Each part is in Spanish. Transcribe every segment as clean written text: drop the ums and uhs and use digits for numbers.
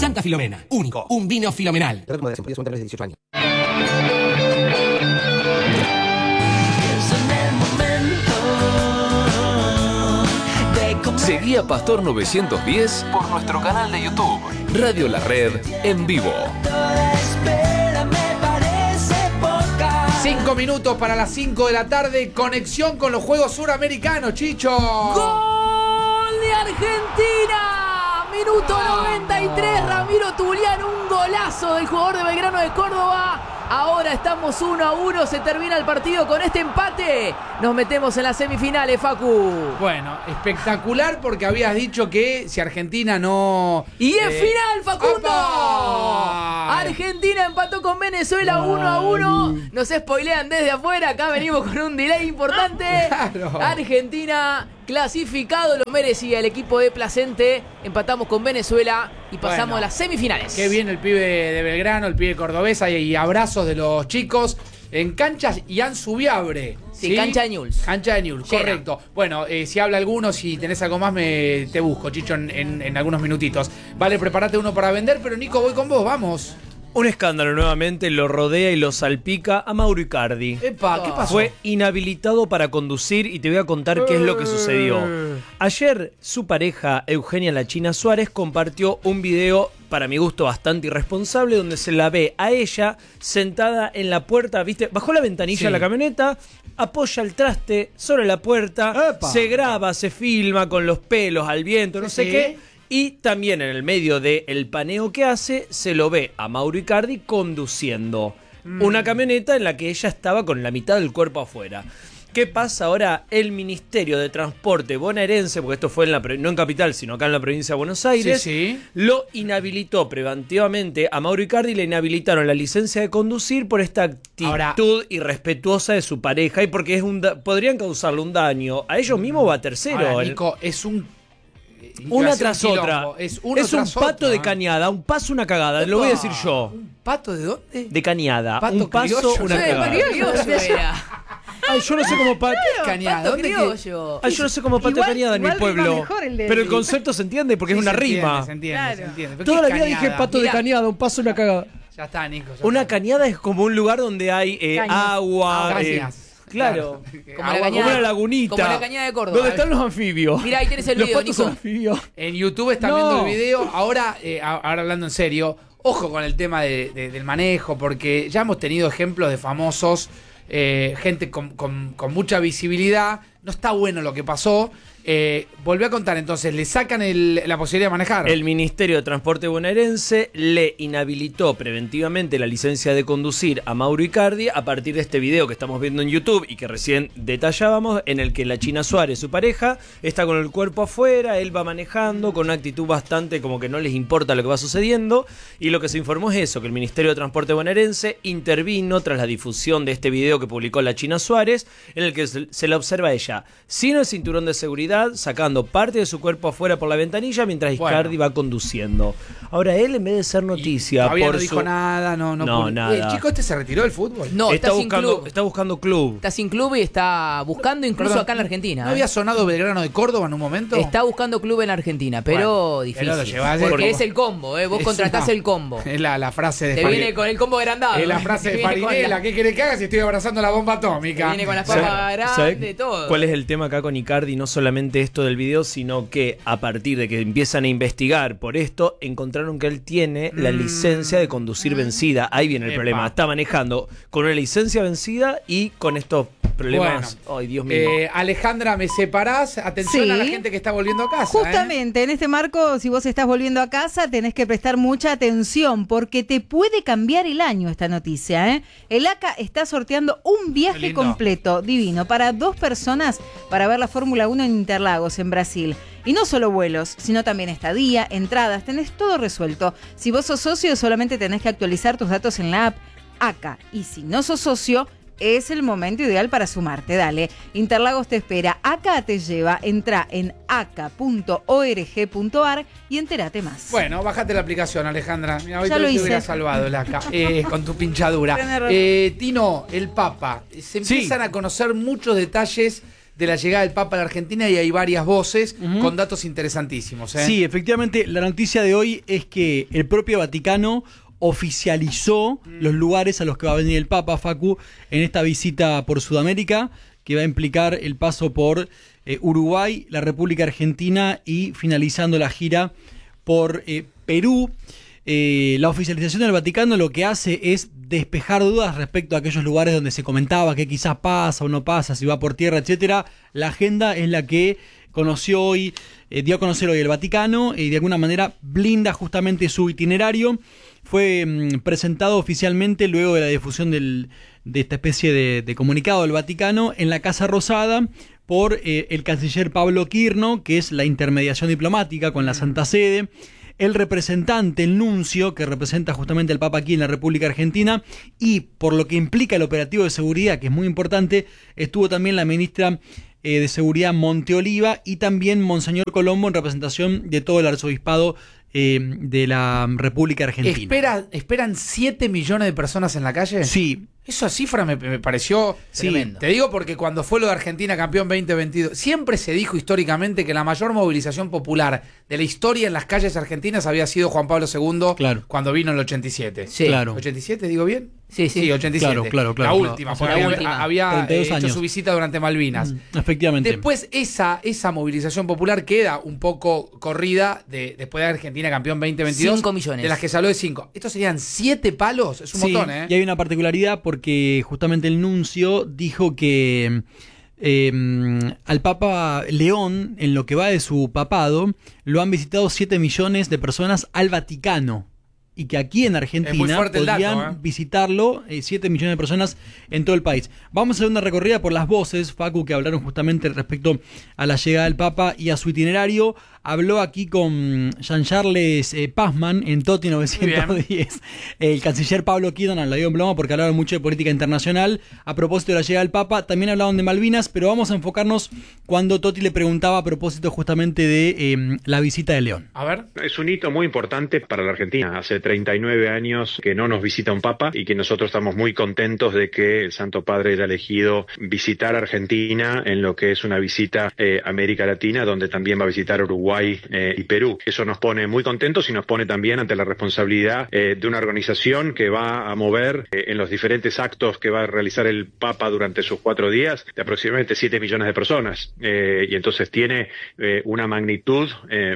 Santa Filomena, único, un vino filomenal. Seguí a Pastor 910 por nuestro canal de YouTube, Radio La Red en vivo. 5 minutos para las 5 de la tarde, conexión con los Juegos Suramericanos, Chicho. ¡Gol de Argentina! Minuto 93, Ramiro Tulián, un golazo del jugador de Belgrano de Córdoba. Ahora estamos 1-1, se termina el partido con este empate. Nos metemos en las semifinales, Facu. Bueno, espectacular porque habías dicho que si Argentina no... ¡Y es final, Facundo! ¡Opa! Argentina empató con Venezuela 1-1. Nos spoilean desde afuera, acá venimos con un delay importante. Claro. Argentina clasificado, lo merecía el equipo de Placente. Empatamos con Venezuela y pasamos a las semifinales. Qué bien el pibe de Belgrano, el pibe cordobesa y abrazos de los chicos en canchas Ian Subiabre. Sí, cancha de Newell's. Cancha de Newell's, correcto. Bueno, si habla alguno, si tenés algo más, te busco, Chicho, en algunos minutitos. Vale, prepárate uno para vender, pero Nico, voy con vos, vamos. Un escándalo nuevamente lo rodea y lo salpica a Mauro Icardi. Epa, ¿qué pasó? Fue inhabilitado para conducir y te voy a contar qué es lo que sucedió. Ayer su pareja Eugenia La China Suárez compartió un video, para mi gusto bastante irresponsable, donde se la ve a ella sentada en la puerta, ¿viste? Bajó la ventanilla de la camioneta, apoya el traste sobre la puerta, se graba, se filma con los pelos al viento, no sé qué. Y también en el medio del paneo que hace, se lo ve a Mauro Icardi conduciendo una camioneta en la que ella estaba con la mitad del cuerpo afuera. ¿Qué pasa ahora? El Ministerio de Transporte bonaerense, porque esto fue no en Capital, sino acá en la provincia de Buenos Aires, lo inhabilitó preventivamente a Mauro Icardi, le inhabilitaron la licencia de conducir por esta actitud irrespetuosa de su pareja y porque podrían causarle un daño a ellos mismos o a terceros. Ahora, Nico, es una tras otra. Es un pato de cañada, un paso, una cagada. Lo voy a decir yo. ¿Un pato de dónde? De cañada. Pato un paso, criollo. una cagada. Ay, yo no sé cómo pato. Cañada. ¿Dónde criollo? Ay, yo no sé cómo pato de cañada en mi pueblo. Pero el concepto se entiende porque es una rima. Se entiende. Toda la vida dije pato de cañada, un paso, una cagada. Ya está, Nico. Una cañada es como un lugar donde hay agua. Claro, como una lagunita. Como la cañada de Córdoba. ¿Dónde están los anfibios? Mirá, ahí tenés el video, Nico. Anfibios. En YouTube están viendo el video. Ahora hablando en serio, ojo con el tema del manejo, porque ya hemos tenido ejemplos de famosos, gente con mucha visibilidad. No está bueno lo que pasó. Volví a contar, entonces, le sacan la posibilidad de manejar. El Ministerio de Transporte bonaerense le inhabilitó preventivamente la licencia de conducir a Mauro Icardi a partir de este video que estamos viendo en YouTube y que recién detallábamos, en el que la China Suárez, su pareja, está con el cuerpo afuera, él va manejando con una actitud bastante como que no les importa lo que va sucediendo, y lo que se informó es eso, que el Ministerio de Transporte bonaerense intervino tras la difusión de este video que publicó la China Suárez, en el que se la observa a ella sin el cinturón de seguridad, sacando parte de su cuerpo afuera por la ventanilla mientras Icardi va conduciendo. Ahora él, en vez de ser noticia, todavía no dijo nada, no nada. ¿El chico este se retiró del fútbol? No, está buscando club. Está sin club y está buscando incluso acá en la Argentina. ¿No había sonado Belgrano de Córdoba en un momento? Está buscando club en Argentina, pero difícil. Pero porque es el combo, vos contratás el combo. Es la frase de Te viene con el combo agrandado. Es la frase de Farinela. ¿Qué querés que haga si estoy abrazando la bomba atómica? Te viene con las papas grandes, todo. ¿Cuál es el tema acá con Icardi? No solamente esto del video, sino que a partir de que empiezan a investigar por esto, encontraron que él tiene la licencia de conducir vencida. Ahí viene el problema. Está manejando con una licencia vencida y con estos problemas. Bueno, ay, Dios mío. Alejandra, ¿me separás? Atención a la gente que está volviendo a casa. Justamente, en este marco, si vos estás volviendo a casa, tenés que prestar mucha atención porque te puede cambiar el año esta noticia. El ACA está sorteando un viaje completo, divino, para 2 personas para ver la Fórmula 1 en Interlagos, en Brasil. Y no solo vuelos, sino también estadía, entradas, tenés todo resuelto. Si vos sos socio, solamente tenés que actualizar tus datos en la app ACA. Y si no sos socio, es el momento ideal para sumarte. Dale, Interlagos te espera, ACA te lleva. Entra en aca.org.ar y entérate más. Bueno, bájate la aplicación, Alejandra. Mira, hoy ya te hubiera salvado el ACA con tu pinchadura. Tino, el Papa. Se empiezan a conocer muchos detalles de la llegada del Papa a la Argentina y hay varias voces con datos interesantísimos. Sí, efectivamente, la noticia de hoy es que el propio Vaticano oficializó los lugares a los que va a venir el Papa, Facu, en esta visita por Sudamérica, que va a implicar el paso por Uruguay, la República Argentina y finalizando la gira por Perú. La oficialización del Vaticano lo que hace es despejar dudas respecto a aquellos lugares donde se comentaba que quizás pasa o no pasa, si va por tierra, etcétera. La agenda es la que conoció hoy, dio a conocer hoy el Vaticano y de alguna manera blinda justamente su itinerario. Fue presentado oficialmente luego de la difusión de esta especie de comunicado del Vaticano en la Casa Rosada por el canciller Pablo Quirno, que es la intermediación diplomática con la Santa Sede, el representante, el nuncio, que representa justamente al Papa aquí en la República Argentina, y por lo que implica el operativo de seguridad, que es muy importante, estuvo también la ministra de Seguridad Monteoliva y también Monseñor Colombo en representación de todo el arzobispado de la República Argentina. ¿Esperan 7 millones de personas en la calle? Sí. Esa cifra me pareció tremendo. Te digo porque cuando fue lo de Argentina campeón 2022, siempre se dijo históricamente que la mayor movilización popular de la historia en las calles argentinas había sido Juan Pablo II cuando vino en el 87. Sí. Claro. ¿87 digo bien? Sí, 87. Claro. La última, porque había hecho años. su visita durante Malvinas. Efectivamente. Después esa movilización popular queda un poco corrida después de Argentina campeón 2022. 5 millones. De las que se habló de 5. Estos serían 7 palos, es un montón, ¿eh? Y hay una particularidad porque justamente el nuncio dijo que al Papa León, en lo que va de su papado, lo han visitado 7 millones de personas al Vaticano. Y que aquí en Argentina podrían visitarlo 7 millones de personas en todo el país. Vamos a hacer una recorrida por las voces, Facu, que hablaron justamente respecto a la llegada del Papa y a su itinerario. Habló aquí con Jean-Charles Pazman en Toti 910. El canciller Pablo Quirno la dio en ploma porque hablaron mucho de política internacional. A propósito de la llegada del Papa, también hablaron de Malvinas, pero vamos a enfocarnos cuando Toti le preguntaba a propósito justamente de la visita de León. A ver. Es un hito muy importante para la Argentina. Hace 39 años que no nos visita un Papa y que nosotros estamos muy contentos de que el Santo Padre haya elegido visitar Argentina en lo que es una visita a América Latina, donde también va a visitar Uruguay y Perú. Eso nos pone muy contentos y nos pone también ante la responsabilidad de una organización que va a mover en los diferentes actos que va a realizar el Papa durante sus 4 días de aproximadamente 7 millones de personas. Y entonces tiene una magnitud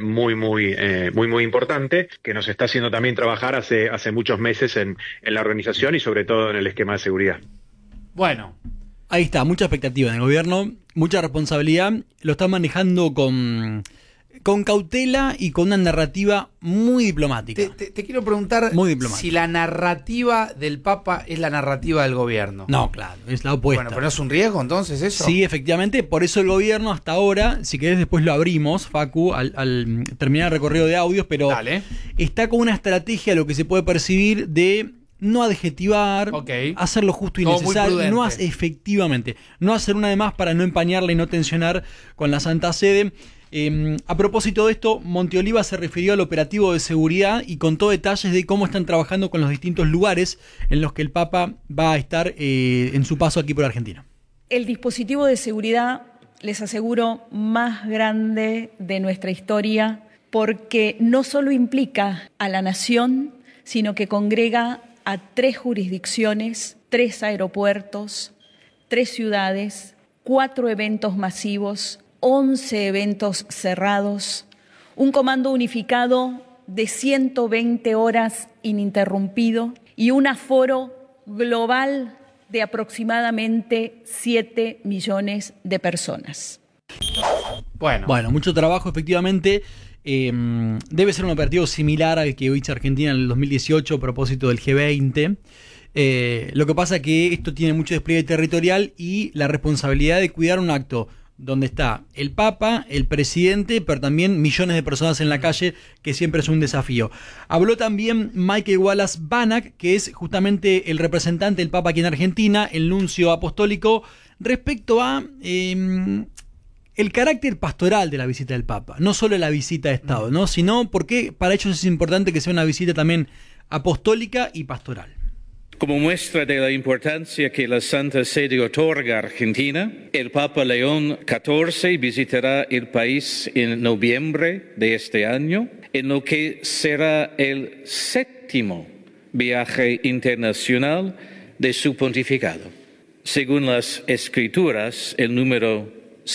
muy importante que nos está haciendo también trabajar hace muchos meses en la organización y sobre todo en el esquema de seguridad. Bueno. Ahí está, mucha expectativa en el gobierno, mucha responsabilidad, lo están manejando con cautela y con una narrativa muy diplomática. Te quiero preguntar si la narrativa del Papa es la narrativa del gobierno. No, claro, es la opuesta. Bueno, pero ¿no es un riesgo entonces eso? Sí, efectivamente, por eso el gobierno hasta ahora, si querés después lo abrimos, Facu, al terminar el recorrido de audios, pero está con una estrategia, lo que se puede percibir, de no adjetivar, hacer lo justo y necesario, efectivamente, no hacer una de más para no empañarla y no tensionar con la Santa Sede. A propósito de esto, Monteoliva se refirió al operativo de seguridad y contó detalles de cómo están trabajando con los distintos lugares en los que el Papa va a estar en su paso aquí por Argentina. El dispositivo de seguridad, les aseguro, más grande de nuestra historia, porque no solo implica a la nación, sino que congrega a 3 jurisdicciones, 3 aeropuertos, 3 ciudades, 4 eventos masivos, 11 eventos cerrados, un comando unificado de 120 horas ininterrumpido y un aforo global de aproximadamente 7 millones de personas. Bueno, mucho trabajo efectivamente. Debe ser un operativo similar al que hizo Argentina en el 2018 a propósito del G20. Lo que pasa es que esto tiene mucho despliegue territorial y la responsabilidad de cuidar un acto donde está el Papa, el presidente, pero también millones de personas en la calle, que siempre es un desafío. Habló también Michael Wallace Banach, que es justamente el representante del Papa aquí en Argentina, el nuncio apostólico, respecto a el carácter pastoral de la visita del Papa. No solo la visita de Estado, ¿no? Sino porque para ellos es importante que sea una visita también apostólica y pastoral. Como muestra de la importancia que la Santa Sede otorga a Argentina, el Papa León XIV visitará el país en noviembre de este año, en lo que será el 7º viaje internacional de su pontificado. Según las Escrituras, el número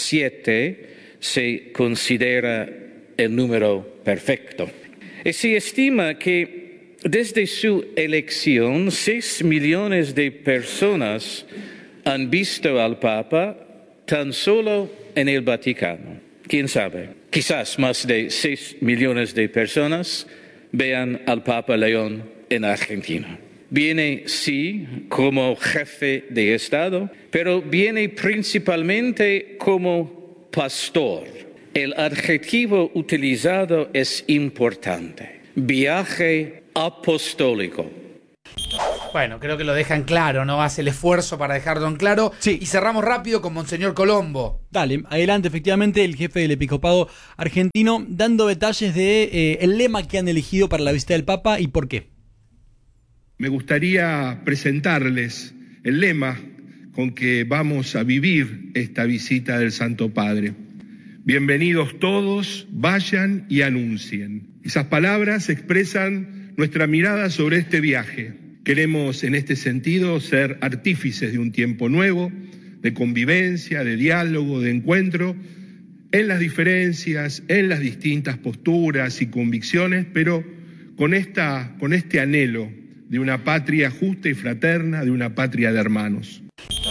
7 se considera el número perfecto. Y se estima que desde su elección 6 millones de personas han visto al Papa tan solo en el Vaticano. ¿Quién sabe? Quizás más de 6 millones de personas vean al Papa León en Argentina. Viene, sí, como jefe de Estado, pero viene principalmente como pastor. El adjetivo utilizado es importante. Viaje apostólico. Bueno, creo que lo dejan claro, ¿no? Hace el esfuerzo para dejarlo en claro. Sí. Y cerramos rápido con Monseñor Colombo. Dale, adelante, efectivamente, el jefe del episcopado argentino, dando detalles de el lema que han elegido para la visita del Papa y por qué. Me gustaría presentarles el lema con que vamos a vivir esta visita del Santo Padre. Bienvenidos todos, vayan y anuncien. Esas palabras expresan nuestra mirada sobre este viaje. Queremos, en este sentido, ser artífices de un tiempo nuevo, de convivencia, de diálogo, de encuentro, en las diferencias, en las distintas posturas y convicciones, pero con este anhelo de una patria justa y fraterna, de una patria de hermanos.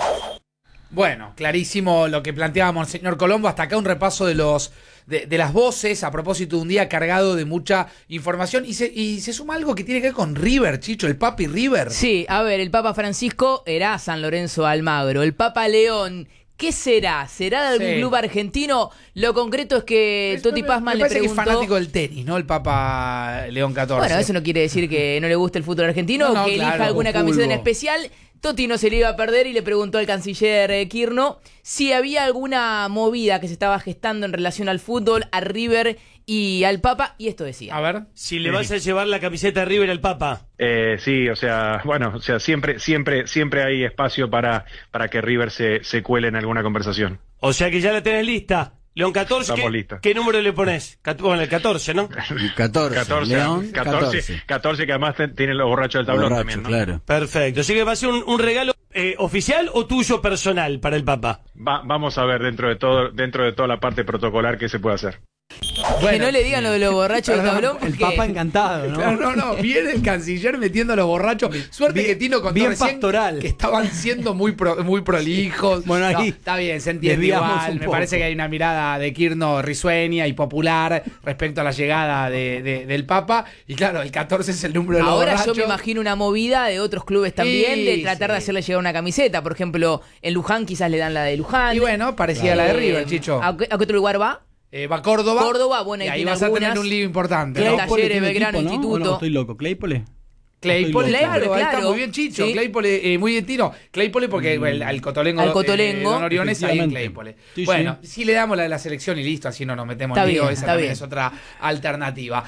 Bueno, clarísimo lo que planteaba Monseñor Colombo. Hasta acá un repaso de las voces a propósito de un día cargado de mucha información. Y se suma algo que tiene que ver con River, Chicho, el Papi River. Sí, a ver, el Papa Francisco era San Lorenzo Almagro. El Papa León, ¿qué será? ¿Será de algún club argentino? Lo concreto es que Toti Pazman le preguntó... que es fanático del tenis, ¿no? El Papa León XIV. Bueno, eso no quiere decir que no le guste el fútbol argentino o que elija alguna camiseta en especial. Toti no se le iba a perder y le preguntó al canciller Kirno si había alguna movida que se estaba gestando en relación al fútbol, a River y al Papa, y esto decía. A ver. Si le vas a llevar la camiseta de River al Papa. Sí, o sea, bueno, o sea, siempre hay espacio para que River se cuele en alguna conversación. O sea que ya la tenés lista. León 14, ¿qué número le pones? Bueno, el 14, ¿no? 14, León 14. 14 que además tiene los borrachos del tablón también, ¿no? Claro. Perfecto, así que va a ser un regalo oficial o tuyo personal para el Papa. Vamos a ver dentro de toda la parte protocolar que se puede hacer. Bueno, que no le digan lo de los borrachos del tablón. El Papa encantado, ¿no? Claro, no, viene el canciller metiendo a los borrachos. Suerte que Tino contó bien recién pastoral. Que estaban siendo muy prolijos. Bueno, ahí está bien, se entiende igual. Me parece que hay una mirada de Kirno risueña y popular respecto a la llegada del Papa. Y claro, el 14 es el número de los borrachos. Ahora yo me imagino una movida de otros clubes también, de tratar de hacerle llegar una camiseta. Por ejemplo, en Luján quizás le dan la de Luján. Y bueno, parecía la de River, Chicho. ¿A qué otro lugar va? Va a Córdoba. Córdoba, bueno, y ahí vas a tener un lío importante. ¿No? Talleres, Belgrano, equipo, ¿no? Instituto. No, estoy loco. ¿Claypole? Claypole, claro. Ahí está muy bien, Chicho. Sí. Claypole, muy bien, Tino. Claypole porque al Cotolengo. Don Oriones ahí en Claypole. Sí, bueno, si le damos la de la selección y listo, así no nos metemos en lío. Esa también es otra alternativa.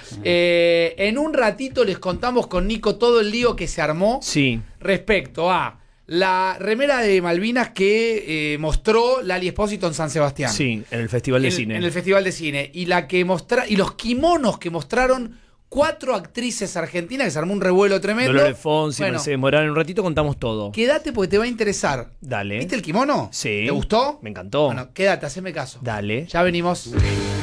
En un ratito les contamos con Nico todo el lío que se armó respecto a la remera de Malvinas que mostró Lali Espósito en San Sebastián. Sí, en el Festival de Cine. En el Festival de Cine. Y los kimonos que mostraron 4 actrices argentinas, que se armó un revuelo tremendo. Dolores Fonsi, Mercedes Morán. En un ratito contamos todo. Quédate porque te va a interesar. Dale. ¿Viste el kimono? Sí. ¿Te gustó? Me encantó. Bueno, quédate, haceme caso. Dale. Ya venimos.